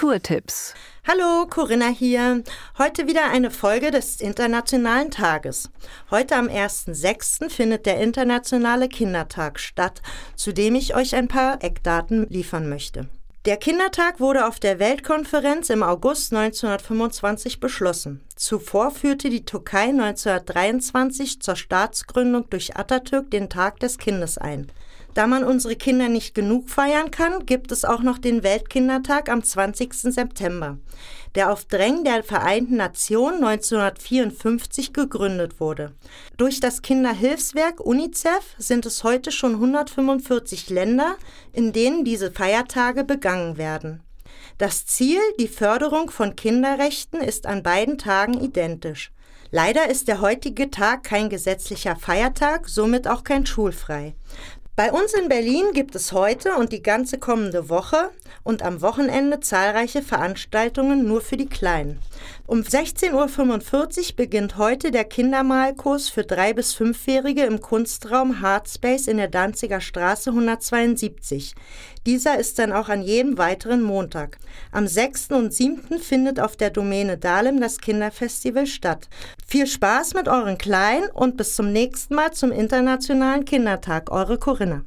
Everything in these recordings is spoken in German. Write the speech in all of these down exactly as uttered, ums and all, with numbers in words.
Kulturtipps. Hallo, Corinna hier. Heute wieder eine Folge des Internationalen Tages. Heute am ersten sechsten findet der Internationale Kindertag statt, zu dem ich euch ein paar Eckdaten liefern möchte. Der Kindertag wurde auf der Weltkonferenz im August neunzehnhundertfünfundzwanzig beschlossen. Zuvor führte die Türkei neunzehnhundertdreiundzwanzig zur Staatsgründung durch Atatürk den Tag des Kindes ein. Da man unsere Kinder nicht genug feiern kann, gibt es auch noch den Weltkindertag am zwanzigsten September, der auf Drängen der Vereinten Nationen neunzehnhundertvierundfünfzig gegründet wurde. Durch das Kinderhilfswerk UNICEF sind es heute schon hundertfünfundvierzig Länder, in denen diese Feiertage begangen werden. Das Ziel, die Förderung von Kinderrechten, ist an beiden Tagen identisch. Leider ist der heutige Tag kein gesetzlicher Feiertag, somit auch kein schulfrei. Bei uns in Berlin gibt es heute und die ganze kommende Woche und am Wochenende zahlreiche Veranstaltungen nur für die Kleinen. Um sechzehn Uhr fünfundvierzig beginnt heute der Kindermalkurs für drei- bis fünfjährige im Kunstraum Hardspace in der Danziger Straße hundertzweiundsiebzig. Dieser ist dann auch an jedem weiteren Montag. Am sechsten und siebten findet auf der Domäne Dahlem das Kinderfestival statt. Viel Spaß mit euren Kleinen und bis zum nächsten Mal zum Internationalen Kindertag. Eure Corinna.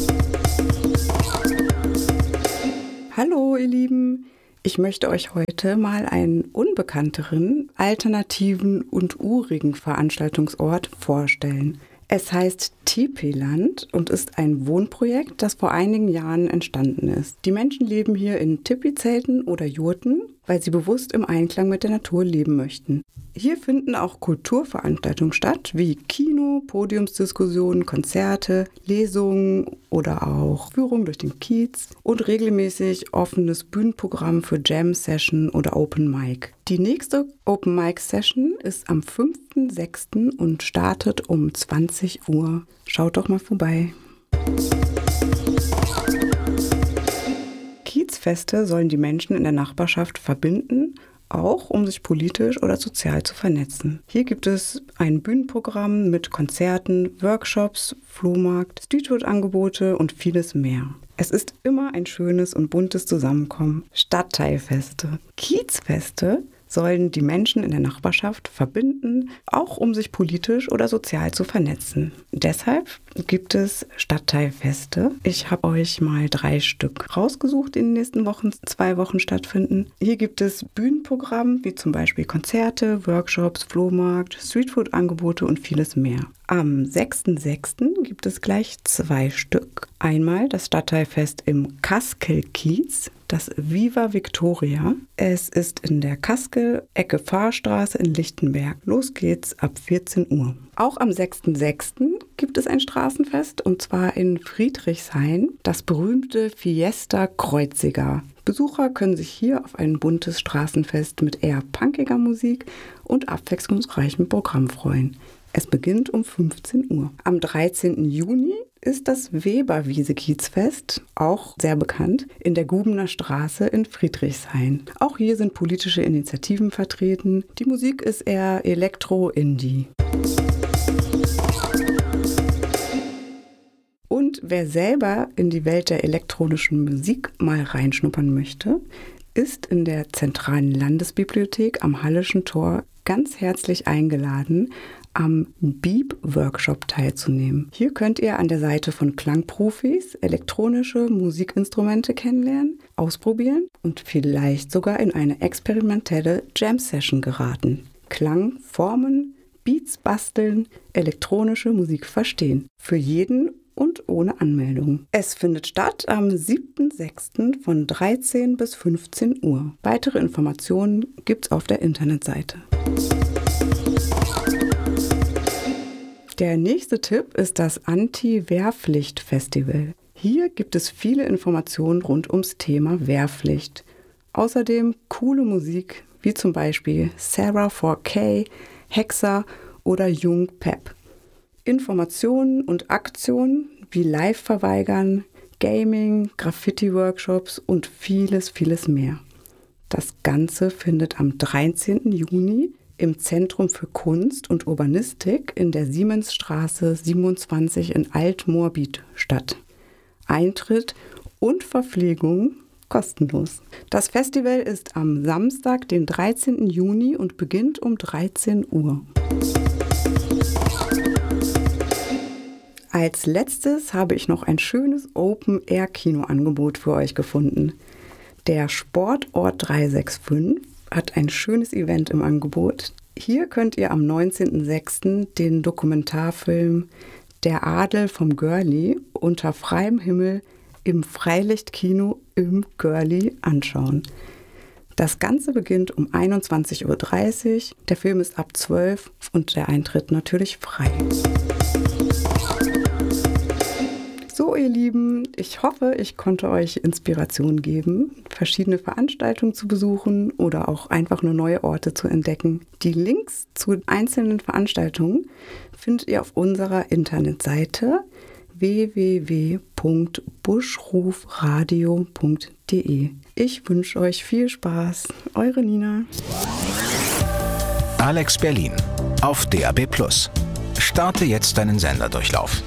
Hallo ihr Lieben, ich möchte euch heute mal einen unbekannteren, alternativen und urigen Veranstaltungsort vorstellen. Es heißt Tipiland und ist ein Wohnprojekt, das vor einigen Jahren entstanden ist. Die Menschen leben hier in Tipi-Zelten oder Jurten, weil sie bewusst im Einklang mit der Natur leben möchten. Hier finden auch Kulturveranstaltungen statt, wie Kino, Podiumsdiskussionen, Konzerte, Lesungen oder auch Führungen durch den Kiez und regelmäßig offenes Bühnenprogramm für Jam-Session oder Open Mic. Die nächste Open Mic Session ist am fünften sechsten und startet um zwanzig Uhr. Schaut doch mal vorbei. Kiezfeste sollen die Menschen in der Nachbarschaft verbinden, auch um sich politisch oder sozial zu vernetzen. Hier gibt es ein Bühnenprogramm mit Konzerten, Workshops, Flohmarkt, Streetfood-Angebote und vieles mehr. Es ist immer ein schönes und buntes Zusammenkommen. Stadtteilfeste. Kiezfeste sollen die Menschen in der Nachbarschaft verbinden, auch um sich politisch oder sozial zu vernetzen. Deshalb gibt es Stadtteilfeste. Ich habe euch mal drei Stück rausgesucht, die in den nächsten Wochen, zwei Wochen stattfinden. Hier gibt es Bühnenprogramm, wie zum Beispiel Konzerte, Workshops, Flohmarkt, Streetfood-Angebote und vieles mehr. Am sechsten sechsten gibt es gleich zwei Stück. Einmal das Stadtteilfest im Kaskel-Kiez, das Viva Victoria. Es ist in der Kaskel, Ecke Fahrstraße in Lichtenberg. Los geht's ab vierzehn Uhr. Auch am sechsten sechsten gibt es ein Straßenfest, und zwar in Friedrichshain, das berühmte Fiesta Kreuziger. Besucher können sich hier auf ein buntes Straßenfest mit eher punkiger Musik und abwechslungsreichem Programm freuen. Es beginnt um fünfzehn Uhr. Am dreizehnten Juni ist das Weberwiese-Kiezfest, auch sehr bekannt, in der Gubener Straße in Friedrichshain. Auch hier sind politische Initiativen vertreten. Die Musik ist eher Elektro-Indie. Und wer selber in die Welt der elektronischen Musik mal reinschnuppern möchte, ist in der Zentralen Landesbibliothek am Halleschen Tor ganz herzlich eingeladen, am Beep-Workshop teilzunehmen. Hier könnt ihr an der Seite von Klangprofis elektronische Musikinstrumente kennenlernen, ausprobieren und vielleicht sogar in eine experimentelle Jam-Session geraten. Klang formen, Beats basteln, elektronische Musik verstehen. Für jeden und ohne Anmeldung. Es findet statt am siebten sechsten von dreizehn bis fünfzehn Uhr. Weitere Informationen gibt's auf der Internetseite. Der nächste Tipp ist das Anti-Wehrpflicht-Festival. Hier gibt es viele Informationen rund ums Thema Wehrpflicht. Außerdem coole Musik, wie zum Beispiel Sarah four K, Hexa oder Jung Pep. Informationen und Aktionen wie Live-Verweigern, Gaming, Graffiti-Workshops und vieles, vieles mehr. Das Ganze findet am dreizehnten Juni im Zentrum für Kunst und Urbanistik in der Siemensstraße siebenundzwanzig in Alt-Moabit statt. Eintritt und Verpflegung kostenlos. Das Festival ist am Samstag, den dreizehnten Juni und beginnt um dreizehn Uhr. Als letztes habe ich noch ein schönes Open-Air-Kinoangebot für euch gefunden. Der Sportort drei sechs fünf hat ein schönes Event im Angebot. Hier könnt ihr am neunzehnten sechsten den Dokumentarfilm Der Adel vom Görli unter freiem Himmel im Freilichtkino im Görli anschauen. Das Ganze beginnt um einundzwanzig Uhr dreißig. Der Film ist ab zwölf und der Eintritt natürlich frei. So, ihr Lieben, ich hoffe, ich konnte euch Inspiration geben, verschiedene Veranstaltungen zu besuchen oder auch einfach nur neue Orte zu entdecken. Die Links zu einzelnen Veranstaltungen findet ihr auf unserer Internetseite w w w punkt buschrufradio punkt d e. Ich wünsche euch viel Spaß. Eure Nina. Alex Berlin auf D A B plus. Starte jetzt deinen Senderdurchlauf.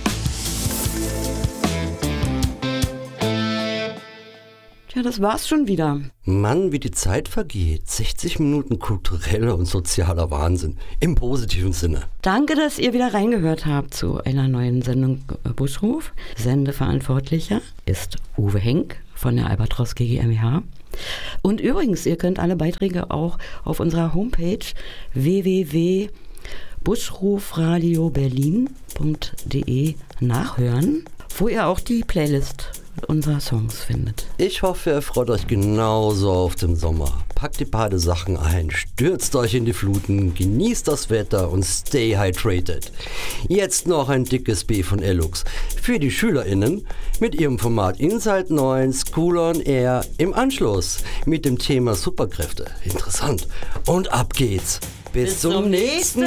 Ja, das war's schon wieder. Mann, wie die Zeit vergeht. sechzig Minuten kultureller und sozialer Wahnsinn. Im positiven Sinne. Danke, dass ihr wieder reingehört habt zu einer neuen Sendung Buschruf. Sendeverantwortlicher ist Uwe Henk von der Albatros G G m h. Und übrigens, ihr könnt alle Beiträge auch auf unserer Homepage w w w punkt buschrufradio berlin punkt d e nachhören, wo ihr auch die Playlist unserer Songs findet. Ich hoffe, ihr freut euch genauso auf den Sommer. Packt die Badesachen ein, stürzt euch in die Fluten, genießt das Wetter und stay hydrated. Jetzt noch ein dickes B von Elux für die SchülerInnen mit ihrem Format Inside neun School on Air im Anschluss mit dem Thema Superkräfte. Interessant. Und ab geht's. Bis, Bis zum nächsten